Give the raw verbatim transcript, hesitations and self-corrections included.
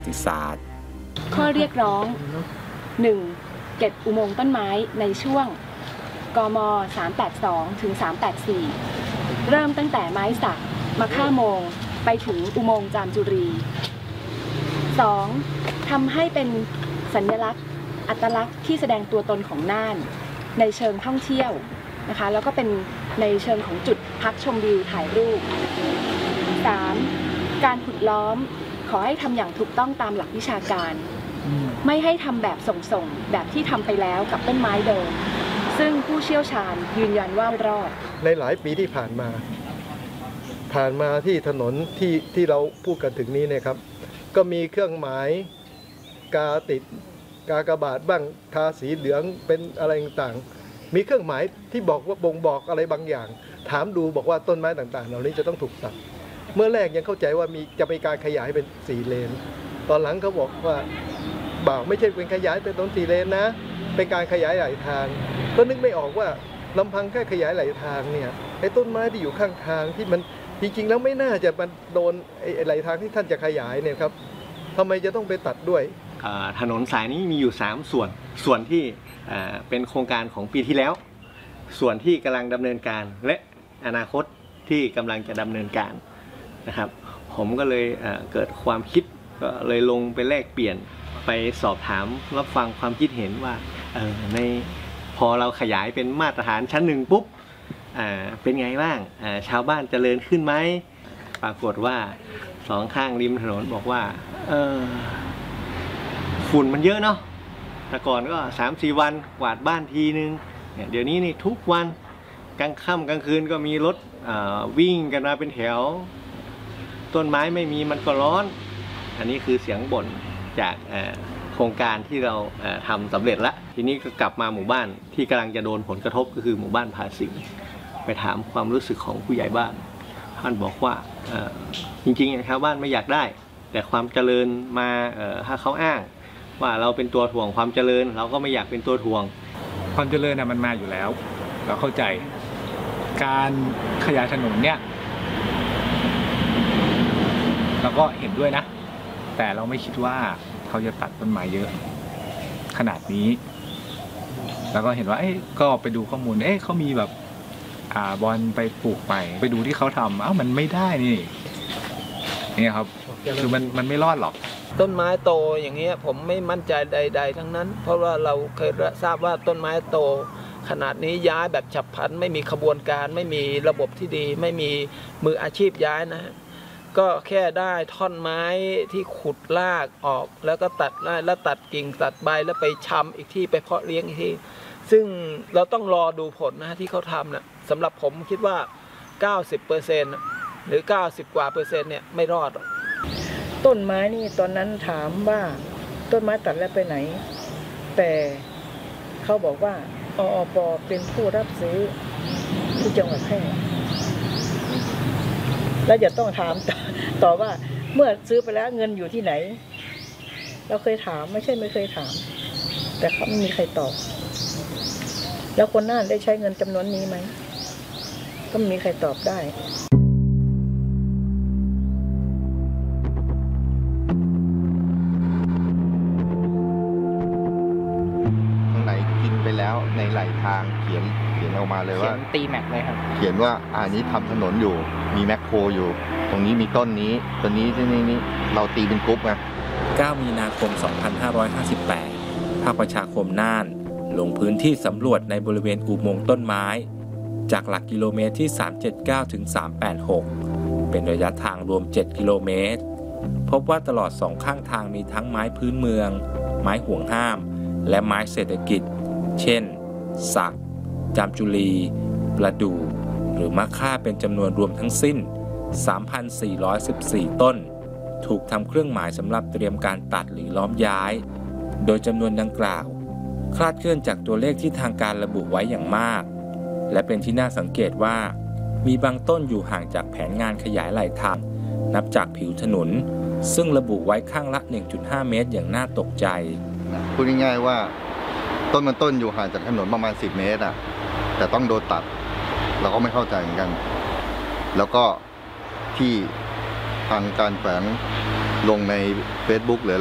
ติศาสตร์ข้อเรียกร้อง หนึ่ง. เก็บอุโมงค์ต้นไม้ในช่วงกมสามแปดสองถึงสามแปดสี่เริ่มตั้งแต่ไม้สักมะค่าโมงไปถึงอุโมงค์จามจุรี สอง. ทำให้เป็นสัญลักษณ์อัตลักษณ์ที่แสดงตัวตนของน่านในเชิงท่องเที่ยวนะคะแล้วก็เป็นในเชิงของจุดพักชมวิวถ่ายรูป สาม. การขุดล้อมขอให้ทำอย่างถูกต้องตามหลักวิชาการไม่ให้ทำแบบส่งๆแบบที่ทำไปแล้วกับต้นไม้เดิมซึ่งผู้เชี่ยวชาญยืนยันว่ารอดในหลายปีที่ผ่านมาผ่านมาที่ถนนที่ที่เราพูดกันถึงนี้นะครับก็มีเครื่องหมายกาติดกากบาทบ้างทาสีเหลืองเป็นอะไรต่างๆมีเครื่องหมายที่บอกว่าบ่งบอกอะไรบางอย่างถามดูบอกว่าต้นไม้ต่างๆเหล่านี้จะต้องถูกตัดเมื่อแรกยังเข้าใจว่ามีจะมีการขยายเป็นสี่เลนตอนหลังเขาบอกว่าบ่าวไม่ใช่เป็นขยายเป็นต้นสี่เลนนะเป็นการขยายหลายทางก็นึกไม่ออกว่าลำพังแค่ขยายหลายทางเนี่ยไอ้ต้นไม้ที่อยู่ข้างทางที่มันจริงๆแล้วไม่น่าจะมันโดนไอ้หลายทางที่ท่านจะขยายเนี่ยครับทำไมจะต้องไปตัดด้วยถนนสายนี้มีอยู่สามส่วนส่วนที่เป็นโครงการของปีที่แล้วส่วนที่กำลังดำเนินการและอนาคตที่กำลังจะดำเนินการนะครับผมก็เลยเกิดความคิดก็เลยลงไปแลกเปลี่ยนไปสอบถามรับฟังความคิดเห็นว่าในพอเราขยายเป็นมาตรฐานชั้นหนึ่งปุ๊บเป็นไงบ้างชาวบ้านเจริญขึ้นไหมปรากฏว่าสองข้างริมถนนบอกว่าฝุ่นมันเยอะเนาะแต่ก่อนก็สามสี่วันกวาดบ้านทีนึงเดี๋ยวนี้นี่ทุกวันกลางค่ำกลางคืนก็มีรถวิ่งกันมาเป็นแถวต้นไม้ไม่มีมันก็ร้อนอันนี้คือเสียงบ่นจากโครงการที่เราทำสำเร็จแล้วทีนี้ก็กลับมาหมู่บ้านที่กำลังจะโดนผลกระทบก็คือหมู่บ้านภาษีไปถามความรู้สึกของผู้ใหญ่บ้านท่านบอกว่าจริงๆชาวบ้านไม่อยากได้แต่ความเจริญมาถ้าเขาอ้างว่าเราเป็นตัวถ่วงความเจริญเราก็ไม่อยากเป็นตัวถ่วงความเจริญน่ะมันมาอยู่แล้วเราเข้าใจการขยายถนนเนี่ยเราก็เห็นด้วยนะแต่เราไม่คิดว่าเขาจะตัดต้นไม้เยอะขนาดนี้แล้วก็เห็นว่าเอ๊ะก็ไปดูข้อมูลเอ๊ะเขามีแบบอ่าบอลไปปลูกใหม่ไปดูที่เขาทำอ้าวมันไม่ได้นี่นี่ครับคือมันมันไม่รอดหรอกต้นไม้โตอย่างเงี้ยผมไม่มั่นใจใดๆทั้งนั้นเพราะว่าเราเคยทราบว่าต้นไม้โตขนาดนี้ย้ายแบบฉับพลันไม่มีขบวนการไม่มีระบบที่ดีไม่มีมืออาชีพย้ายนะก็แค่ได้ท่อนไม้ที่ขุดรากออกแล้วก็ตัดได้แล้วตัดกิ่งตัดใบแล้วไปชำอีกที่ไปเพาะเลี้ยงอีกที่ซึ่งเราต้องรอดูผลนะที่เขาทำนะสำหรับผมคิดว่า เก้าสิบเปอร์เซ็นต์ หรือ เก้าสิบ กว่าเปอร์เซ็นต์เนี่ยไม่รอดต้นไม้นี่ตอนนั้นถามว่าต้นไม้ตัดแล้วไปไหนแต่เขาบอกว่าออปเป็นผู้รับซื้อที่จังหวัดแพร่แล้วจะต้องถามต่อว่าเมื่อซื้อไปแล้วเงินอยู่ที่ไหนเราเคยถามไม่ใช่ไม่เคยถามแต่เขาไม่มีใครตอบแล้วคนน่านได้ใช้เงินจำนวนนี้ไหมก็ไม่มีใครตอบได้แล้วในไหลทางเขียนเขียนออกมาเลยว่าตีแม็กเลยครับเขียนว่าอันนี้ทำถนนอยู่มีแมคโครอยู่ตรงนี้มีต้นนี้ต้นนี้ที่นี่นี่เราตีเป็นกรุ๊ปไงเก้ามีนาคมสองพันห้าร้อยห้าสิบแปดภาคประชาคมน่านลงพื้นที่สำรวจในบริเวณอุโมงค์ต้นไม้จากหลักกิโลเมตรที่สามร้อยเจ็ดสิบเก้าถึงสามร้อยแปดสิบหกเป็นระยะทางรวมเจ็ดกิโลเมตรพบว่าตลอดสองข้างทางมีทั้งไม้พื้นเมืองไม้ห่วงห้ามและไม้เศรษฐกิจเช่นสักจามจุลีประดู่หรือมะค่าเป็นจำนวนรวมทั้งสิ้น สามพันสี่ร้อยสิบสี่ ต้นถูกทำเครื่องหมายสำหรับเตรียมการตัดหรือล้อมย้ายโดยจำนวนดังกล่าวคลาดเคลื่อนจากตัวเลขที่ทางการระบุไว้อย่างมากและเป็นที่น่าสังเกตว่ามีบางต้นอยู่ห่างจากแผนงานขยายไหลทางนับจากผิวถนนซึ่งระบุไว้ข้างละ หนึ่งจุดห้า เมตรอย่างน่าตกใจพูดง่ายๆว่าต้นมันต้นอยู่ห่างจากถนนประมาณสิบเมตรอ่ะแต่ต้องโดนตัดเราก็ไม่เข้าใจเหมือนกันแล้วก็ที่ทางการแขวงลงใน Facebook หรือ